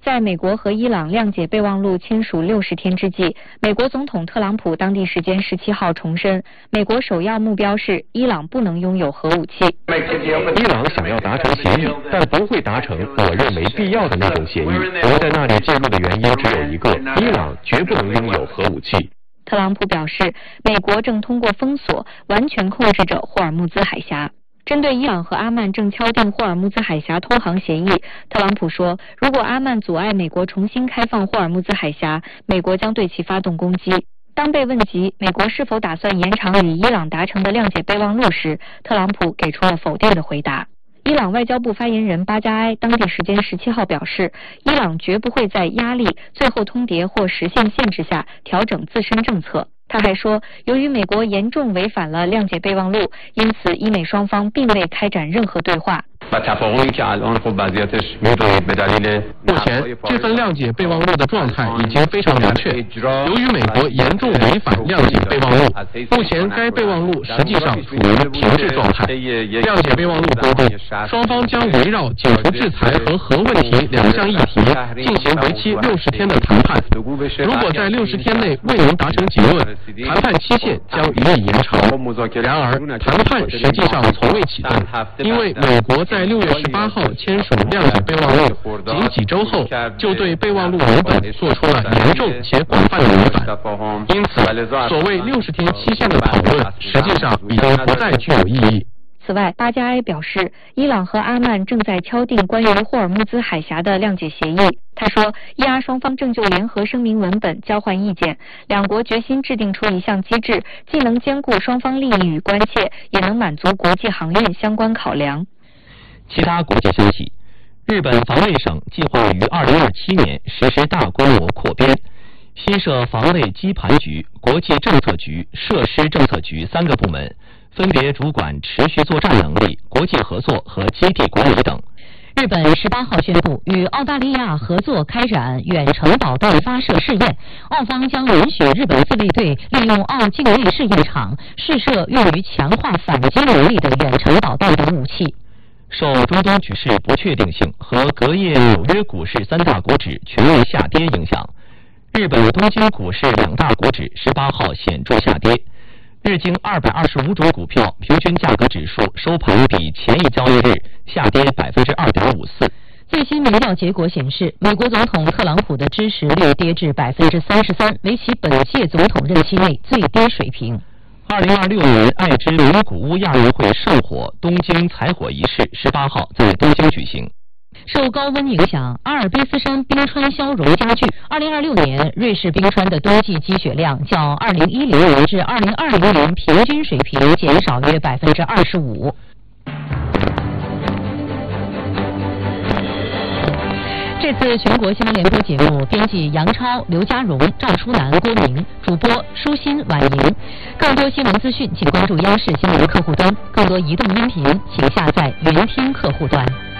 在美国和伊朗谅解备忘录签署60天之际，美国总统特朗普当地时间17号重申，美国首要目标是伊朗不能拥有核武器。 伊朗想要达成协议，但不会达成我认为必要的那种协议。我在那里介入的原因只有一个：伊朗绝不能拥有核武器。 特朗普表示，美国正通过封锁完全控制着霍尔木兹海峡。针对伊朗和阿曼正敲定霍尔木兹海峡通航协议，特朗普说，如果阿曼阻碍美国重新开放霍尔木兹海峡，美国将对其发动攻击。当被问及美国是否打算延长与伊朗达成的谅解备忘录时，特朗普给出了否定的回答。伊朗外交部发言人巴加埃当地时间17号表示，伊朗绝不会在压力、最后通牒或实现限制下调整自身政策。他还说，由于美国严重违反了谅解备忘录，因此伊美双方并未开展任何对话。 目前，这份谅解备忘录的状态已经非常明确。由于美国严重违反谅解备忘录，目前该备忘录实际上处于停滞状态。谅解备忘录规定，双方将围绕解除制裁和核问题2项议题进行为期60天的谈判。如果在60天内未能达成结论，谈判期限将予以延长。然而，谈判实际上从未启动，因为美国在6月18号签署谅解备忘录，仅几周后就对备忘录文本做出了严重且广泛的违反。因此，所谓60天期限的讨论，实际上已经不再具有意义。 此外，巴加埃表示，伊朗和阿曼正在敲定关于霍尔木兹海峡的谅解协议。他说，伊阿双方正就联合声明文本交换意见，两国决心制定出一项机制，既能兼顾双方利益与关切，也能满足国际航运相关考量。 其他国际消息，日本防卫省计划于2027年实施大规模扩编，新设防卫基盘局、国际政策局、设施政策局3个部门，分别主管持续作战能力、国际合作和基地管理等。 日本18号宣布与澳大利亚合作开展远程导弹发射试验，澳方将允许日本自卫队利用澳境内试验场试射用于强化反击能力的远程导弹等武器。 受中东局势不确定性和隔夜纽约股市3大股指全面下跌影响，日本东京股市2大股指18号显著下跌。日经225种股票平均价格指数收盘比前一交易日下跌2.54%。 最新民调结果显示，美国总统特朗普的支持率跌至33%，为其本届总统任期内最低水平。 2026年爱知名古屋亚运会圣火东京采火仪式18号在东京举行。 受高温影响，阿尔卑斯山冰川消融加剧。2026年瑞士冰川的冬季积雪量较2010年至2020年平均水平减少约25%。这次全国新闻联播节目，编辑杨超、刘家荣、赵初南、郭明，主播舒心、婉莹。更多新闻资讯，请关注央视新闻客户端；更多移动音频，请下载云听客户端。